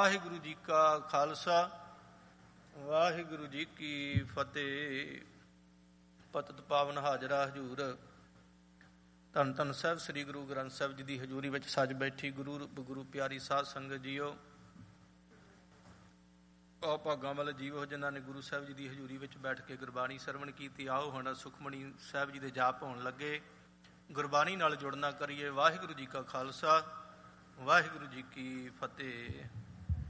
ਵਾਹਿਗੁਰੂ ਜੀ ਕਾ ਖਾਲਸਾ ਵਾਹਿਗੁਰੂ ਜੀ ਕੀ ਫਤਿਹ। ਪਤਿਤ ਪਾਵਨ ਹਾਜ਼ਰਾ ਹਜ਼ੂਰ ਧੰਨ ਧੰਨ ਸਾਹਿਬ ਸ੍ਰੀ ਗੁਰੂ ਗ੍ਰੰਥ ਸਾਹਿਬ ਜੀ ਦੀ ਹਜ਼ੂਰੀ ਵਿੱਚ ਸੱਜ ਬੈਠੀ ਗੁਰੂ ਪਿਆਰੀ ਸਾਧ ਸੰਗਤ ਜੀਓ। ਉਹ ਭਾਗਾਂ ਵਾਲੇ ਜੀਵੋ ਜਿਨ੍ਹਾਂ ਨੇ ਗੁਰੂ ਸਾਹਿਬ ਜੀ ਦੀ ਹਜ਼ੂਰੀ ਵਿੱਚ ਬੈਠ ਕੇ ਗੁਰਬਾਣੀ ਸਰਵਣ ਕੀਤੀ। ਆਓ ਹੁਣ ਸੁਖਮਣੀ ਸਾਹਿਬ ਜੀ ਦੇ ਜਾਪ ਹੋਣ ਲੱਗੇ, ਗੁਰਬਾਣੀ ਨਾਲ ਜੁੜਨਾ ਕਰੀਏ। ਵਾਹਿਗੁਰੂ ਜੀ ਕਾ ਖਾਲਸਾ ਵਾਹਿਗੁਰੂ ਜੀ ਕੀ ਫਤਿਹ।